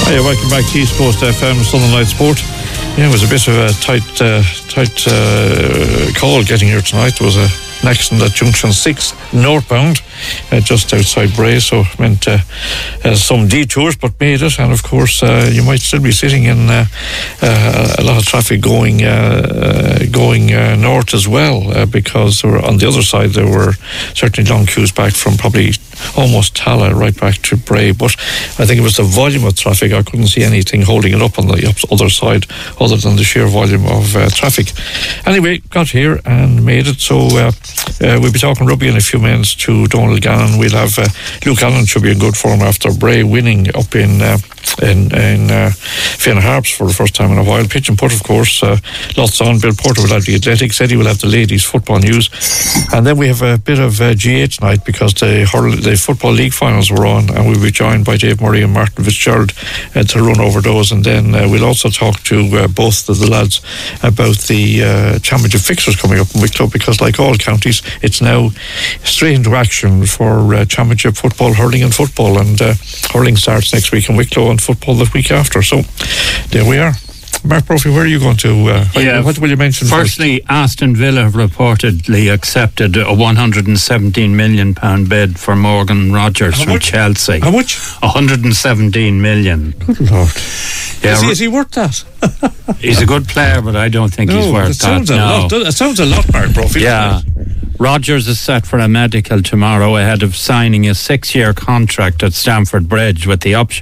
Hey, welcome back to East Coast FM Sunday Night Sport. Yeah, it was a bit of a tight call getting here tonight. There was an accident at Junction 6 northbound, just outside Bray, so it meant some detours, but made it. And of course, you might still be sitting in a lot of traffic going north as well, because there were, on the other side there were certainly long queues back from probably almost Tala right back to Bray. But I think it was the volume of traffic. I couldn't see anything holding it up on the other side other than the sheer volume of traffic. Anyway, got here and made it. So we'll be talking rugby in a few minutes to Donald Gannon. We'll have Luke Allen should be in good form after Bray winning up in Fianna Harps for the first time in a while. Pitch and putt, of course, lots on. Bill Porter will have the athletics. Eddie will have the ladies football news, and then we have a bit of GA tonight because the Football League finals were on, and we'll be joined by Dave Murray and Martin Fitzgerald to run over those. And then we'll also talk to both of the lads about the championship fixtures coming up in Wicklow, because like all counties, it's now straight into action for championship football, hurling and football, and hurling starts next week in Wicklow and football the week after. So there we are. Mark Brophy, where are you going to? What will you mention firstly? Aston Villa have reportedly accepted a £117 million bid for Morgan Rogers from Chelsea. How much? 117 million. Good Lord. Yeah, is he worth that? He's a good player, but I don't think he's worth that. It sounds a lot, Mark Brophy. Yeah. Rogers is set for a medical tomorrow ahead of signing a 6-year contract at Stamford Bridge with the option